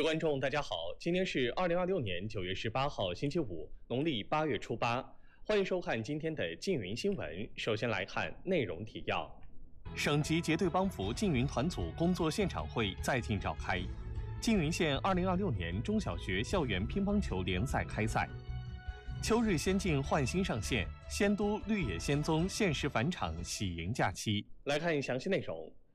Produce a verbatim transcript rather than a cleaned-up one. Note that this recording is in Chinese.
位观众，大家好，今天是二零二六年九月十八号，星期五，农历八月初八，欢迎收看今天的缙云新闻。首先来看内容提要：省级结对帮扶缙云团组工作现场会在晋召开，缙云县二零二六年中小学校园乒乓球联赛开赛。秋日仙境焕新上线，仙都绿野仙踪限时返场喜迎假期。来看详细内容。